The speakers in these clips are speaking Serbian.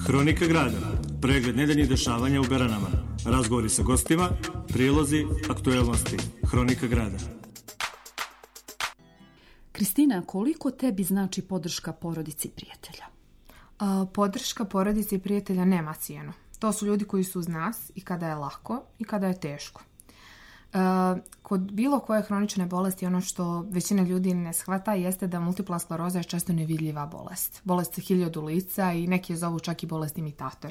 Hronika grada, pregled nedeljnih dešavanja u Beranama, razgovori sa gostima, prilozi, aktuelnosti. Hronika grada. Kristina, koliko tebi znači podrška porodici i prijatelja? Podrška porodici i prijatelja nema cijenu. To su ljudi koji su uz nas i kada je lako i kada je teško. Kod bilo koje hronične bolesti ono što većina ljudi ne shvata jeste da multipla skleroza je često nevidljiva bolest. Bolest sa 1000 lica i neki je zovu čak i bolest imitator.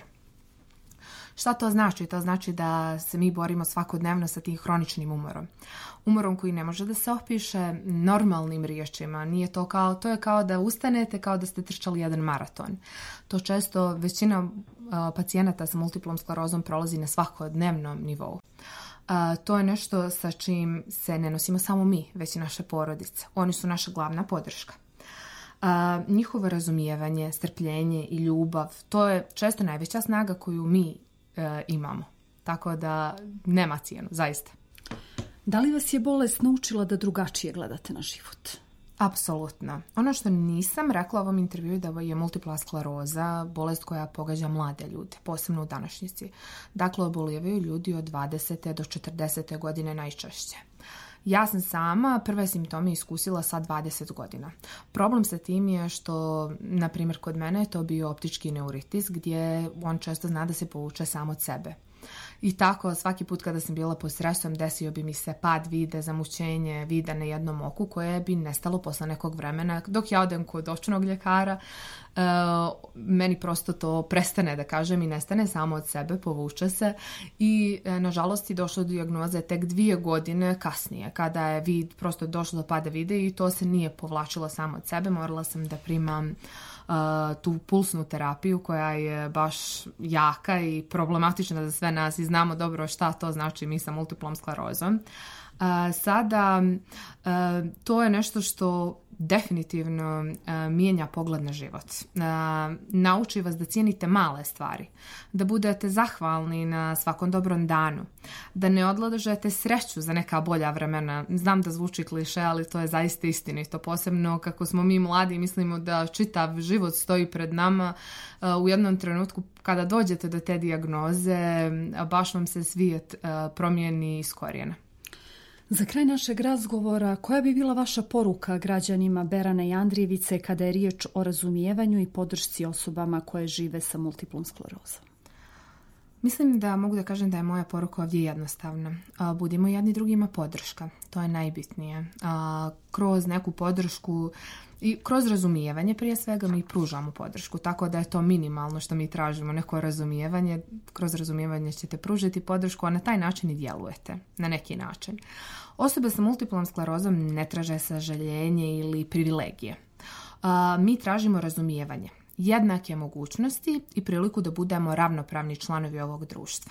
Šta to znači? To znači da se mi borimo svakodnevno sa tim hroničnim umorom. Umorom koji ne može da se opiše normalnim riječima. To je kao da ustanete, kao da ste trčali jedan maraton. To često većina pacijenata sa multiplom sklerozom prolazi na svakodnevnom nivou. To je nešto sa čim se ne nosimo samo mi, već i naše porodice. Oni su naša glavna podrška. Njihovo razumijevanje, strpljenje i ljubav, to je često najveća snaga koju mi imamo. Tako da nema cijenu, zaista. Da li vas je bolest naučila da drugačije gledate na život? Apsolutno. Ono što nisam rekla u ovom intervjuu da je multipla skleroza bolest koja pogađa mlade ljude, posebno u današnjici. Dakle, obolijevaju ljudi od 20. do 40. godine najčešće. Ja sam sama prve simptome iskusila sa 20 godina. Problem sa tim je što, na primjer, kod mene je to bio optički neuritis gdje on često zna da se povuče sam od sebe. I tako svaki put kada sam bila pod stresom desio bi mi se pad vide, zamućenje vida na jednom oku koje bi nestalo posle nekog vremena. Dok ja odem kod očnog ljekara, meni prosto to prestane, da kažem, i nestane samo od sebe, povuče se i nažalost je došlo do dijagnoze tek 2 godine kasnije kada je vid prosto došlo do pada vida i to se nije povlačilo samo od sebe. Morala sam da primam tu pulsnu terapiju koja je baš jaka i problematična za sve nas i znamo dobro šta to znači mi sa multiplom sklerozom. Sada to je nešto što definitivno mijenja pogled na život. Nauči vas da cijenite male stvari, da budete zahvalni na svakom dobrom danu, da ne odlažete sreću za neka bolja vremena. Znam da zvuči kliše, ali to je zaista istinito. Posebno kako smo mi mladi, mislimo da čitav život stoji pred nama. U jednom trenutku kada dođete do te dijagnoze, baš vam se svijet promijeni iz korijena. Za kraj našeg razgovora, koja bi bila vaša poruka građanima Berana i Andrijevice kada je riječ o razumijevanju i podršci osobama koje žive sa multiplom sklerozom? Mislim da mogu da kažem da je moja poruka ovdje jednostavna. Budimo jedni drugima podrška. To je najbitnije. Kroz neku podršku i kroz razumijevanje prije svega mi pružamo podršku. Tako da je to minimalno što mi tražimo, neko razumijevanje. Kroz razumijevanje ćete pružiti podršku, a na taj način i djelujete. Na neki način. Osobe sa multiplom sklerozom ne traže sažaljenje ili privilegije. Mi tražimo razumijevanje, jednake mogućnosti i priliku da budemo ravnopravni članovi ovog društva.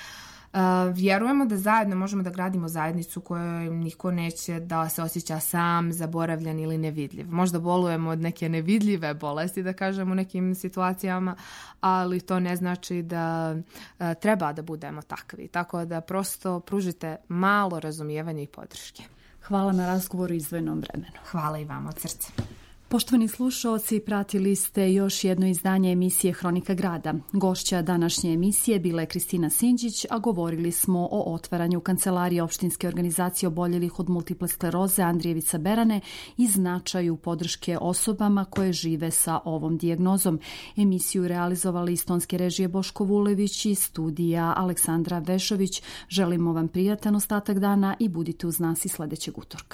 Vjerujemo da zajedno možemo da gradimo zajednicu kojoj niko neće da se osjeća sam, zaboravljen ili nevidljiv. Možda bolujemo od neke nevidljive bolesti, da kažem, u nekim situacijama, ali to ne znači da treba da budemo takvi. Tako da prosto pružite malo razumijevanja i podrške. Hvala na razgovoru i izdvojenom vremenu. Hvala i vam od srca. Poštovani slušaoci, pratili ste još jedno izdanje emisije Hronika grada. Gošća današnje emisije bila je Kristina Sinđić, a govorili smo o otvaranju Kancelarije opštinske organizacije oboljelih od multiple skleroze Andrijevica Berane i značaju podrške osobama koje žive sa ovom dijagnozom. Emisiju realizovali iz tonske režije Boško Vulević i studija Aleksandra Vešović. Želimo vam prijatan ostatak dana i budite uz nas i sljedećeg utorka.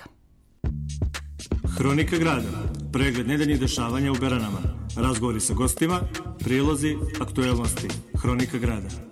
Hronika grada, pregled nedeljnih dešavanja u Beranama, razgovori sa gostima, prilozi, aktuelnosti. Hronika grada.